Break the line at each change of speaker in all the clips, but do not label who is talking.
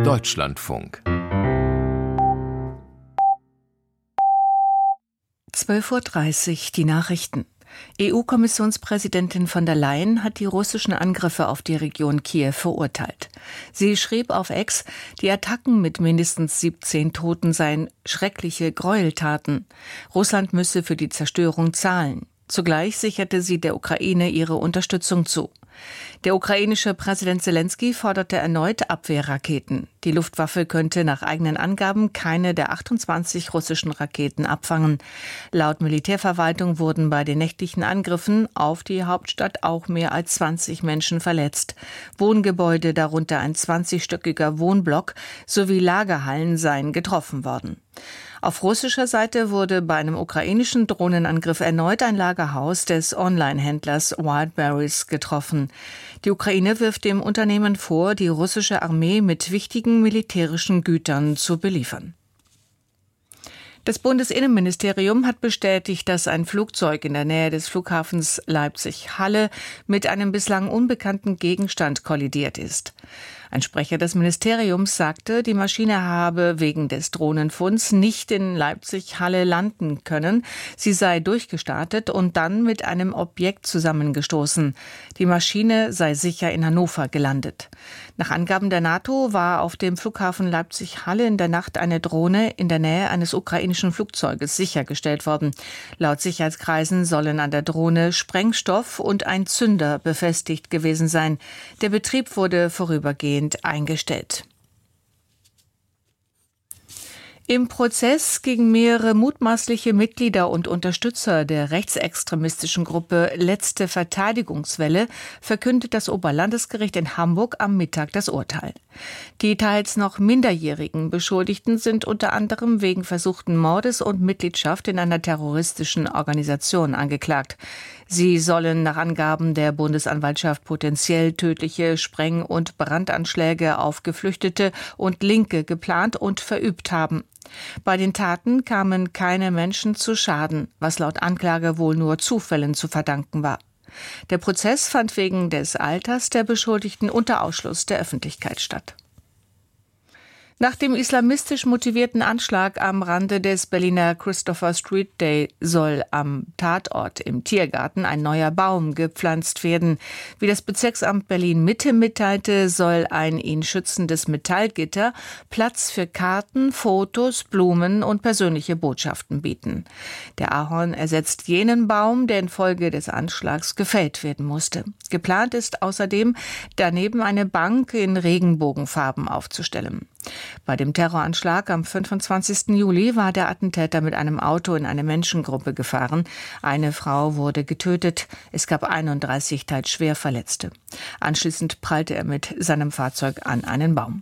Deutschlandfunk
12:30 Uhr, die Nachrichten. EU-Kommissionspräsidentin von der Leyen hat die russischen Angriffe auf die Region Kiew verurteilt. Sie schrieb auf X, die Attacken mit mindestens 17 Toten seien schreckliche Gräueltaten. Russland müsse für die Zerstörung zahlen. Zugleich sicherte sie der Ukraine ihre Unterstützung zu. Der ukrainische Präsident Selenskyj forderte erneut Abwehrraketen. Die Luftwaffe könnte nach eigenen Angaben keine der 28 russischen Raketen abfangen. Laut Militärverwaltung wurden bei den nächtlichen Angriffen auf die Hauptstadt auch mehr als 20 Menschen verletzt. Wohngebäude, darunter ein 20-stöckiger Wohnblock, sowie Lagerhallen seien getroffen worden. Auf russischer Seite wurde bei einem ukrainischen Drohnenangriff erneut ein Lagerhaus des Online-Händlers Wildberries getroffen. Die Ukraine wirft dem Unternehmen vor, die russische Armee mit wichtigen militärischen Gütern zu beliefern. Das Bundesinnenministerium hat bestätigt, dass ein Flugzeug in der Nähe des Flughafens Leipzig-Halle mit einem bislang unbekannten Gegenstand kollidiert ist. Ein Sprecher des Ministeriums sagte, die Maschine habe wegen des Drohnenfunds nicht in Leipzig-Halle landen können. Sie sei durchgestartet und dann mit einem Objekt zusammengestoßen. Die Maschine sei sicher in Hannover gelandet. Nach Angaben der NATO war auf dem Flughafen Leipzig-Halle in der Nacht eine Drohne in der Nähe eines ukrainischen Flugzeuges sichergestellt worden. Laut Sicherheitskreisen sollen an der Drohne Sprengstoff und ein Zünder befestigt gewesen sein. Der Betrieb wurde vorübergehend eingestellt. Im Prozess gegen mehrere mutmaßliche Mitglieder und Unterstützer der rechtsextremistischen Gruppe Letzte Verteidigungswelle verkündet das Oberlandesgericht in Hamburg am Mittag das Urteil. Die teils noch minderjährigen Beschuldigten sind unter anderem wegen versuchten Mordes und Mitgliedschaft in einer terroristischen Organisation angeklagt. Sie sollen nach Angaben der Bundesanwaltschaft potenziell tödliche Spreng- und Brandanschläge auf Geflüchtete und Linke geplant und verübt haben. Bei den Taten kamen keine Menschen zu Schaden, was laut Anklage wohl nur Zufällen zu verdanken war. Der Prozess fand wegen des Alters der Beschuldigten unter Ausschluss der Öffentlichkeit statt. Nach dem islamistisch motivierten Anschlag am Rande des Berliner Christopher Street Day soll am Tatort im Tiergarten ein neuer Baum gepflanzt werden. Wie das Bezirksamt Berlin-Mitte mitteilte, soll ein ihn schützendes Metallgitter Platz für Karten, Fotos, Blumen und persönliche Botschaften bieten. Der Ahorn ersetzt jenen Baum, der infolge des Anschlags gefällt werden musste. Geplant ist außerdem, daneben eine Bank in Regenbogenfarben aufzustellen. Bei dem Terroranschlag am 25. Juli war der Attentäter mit einem Auto in eine Menschengruppe gefahren. Eine Frau wurde getötet. Es gab 31 teils schwer Verletzte. Anschließend prallte er mit seinem Fahrzeug an einen Baum.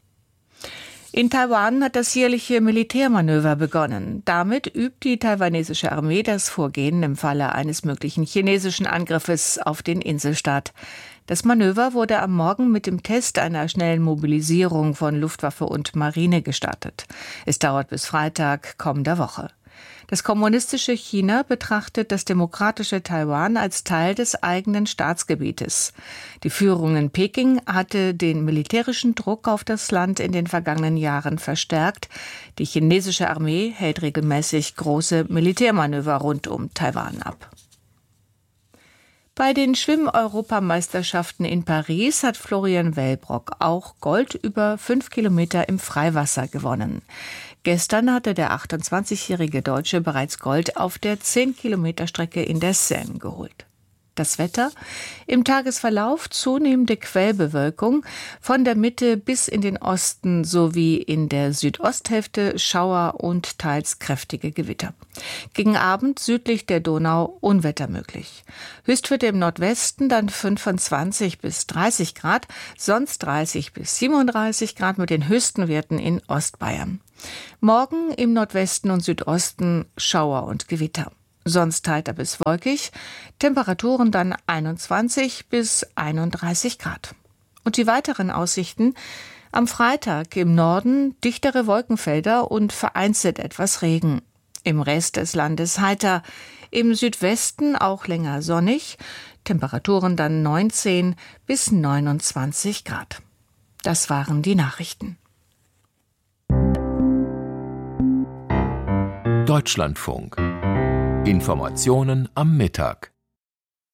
In Taiwan hat das jährliche Militärmanöver begonnen. Damit übt die taiwanesische Armee das Vorgehen im Falle eines möglichen chinesischen Angriffes auf den Inselstaat. Das Manöver wurde am Morgen mit dem Test einer schnellen Mobilisierung von Luftwaffe und Marine gestartet. Es dauert bis Freitag kommender Woche. Das kommunistische China betrachtet das demokratische Taiwan als Teil des eigenen Staatsgebietes. Die Führung in Peking hatte den militärischen Druck auf das Land in den vergangenen Jahren verstärkt. Die chinesische Armee hält regelmäßig große Militärmanöver rund um Taiwan ab. Bei den Schwimm-Europameisterschaften in Paris hat Florian Wellbrock auch Gold über 5 Kilometer im Freiwasser gewonnen. Gestern hatte der 28-jährige Deutsche bereits Gold auf der 10-Kilometer-Strecke in der Seine geholt. Das Wetter? Im Tagesverlauf zunehmende Quellbewölkung, von der Mitte bis in den Osten sowie in der Südosthälfte Schauer und teils kräftige Gewitter. Gegen Abend südlich der Donau Unwetter möglich. Höchstwerte im Nordwesten dann 25 bis 30 Grad, sonst 30 bis 37 Grad mit den höchsten Werten in Ostbayern. Morgen im Nordwesten und Südosten Schauer und Gewitter. Sonst heiter bis wolkig, Temperaturen dann 21 bis 31 Grad. Und die weiteren Aussichten: am Freitag im Norden dichtere Wolkenfelder und vereinzelt etwas Regen. Im Rest des Landes heiter, im Südwesten auch länger sonnig, Temperaturen dann 19 bis 29 Grad. Das waren die Nachrichten.
Deutschlandfunk. Informationen am Mittag.